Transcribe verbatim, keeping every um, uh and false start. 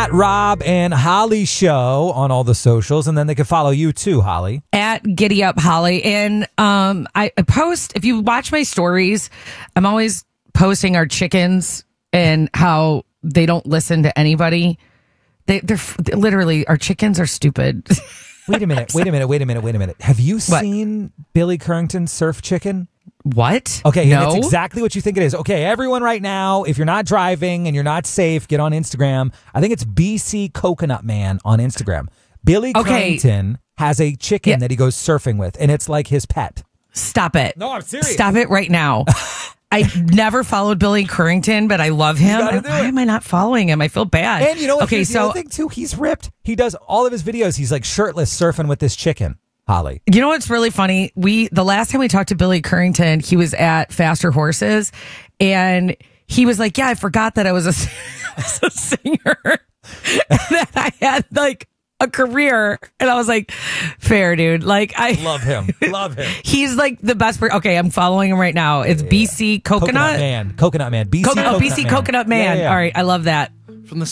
at Rob and Holly Show on all the socials, and then they can follow you too, Holly. At Giddy Up Holly. And um, I, I post, if you watch my stories, I'm always posting our chickens and how they don't listen to anybody. They, they're, they're literally, our chickens are stupid. Wait a minute, wait a minute, wait a minute, wait a minute. Have you What? seen Billy Currington's surf chicken? What? Okay, no. and it's exactly what you think it is. Okay, everyone right now, if you're not driving and you're not safe, get on Instagram. I think it's B C Coconut Man on Instagram. Billy Okay. Currington has a chicken Yeah. that he goes surfing with, and it's like his pet. Stop it. No, I'm serious. Stop it right now. I never followed Billy Currington, but I love him. gotta do Why it. am I not following him? I feel bad. And you know what? Okay, Here's the so other thing too, he's ripped. He does all of his videos. He's like shirtless surfing with this chicken, Holly. you know what's really funny? We the last time we talked to Billy Currington, he was at Faster Horses, and he was like, "Yeah, I forgot that I was a, I was a singer, and that I had like a career." And I was like, "Fair, dude. Like I Love him. Love him. He's like the best. Per- okay, I'm following him right now. It's B C Coconut. Coconut Man. Coconut Man. B C Co- oh, Coconut B C Man. Coconut Man. Yeah, yeah, yeah. All right, I love that. From the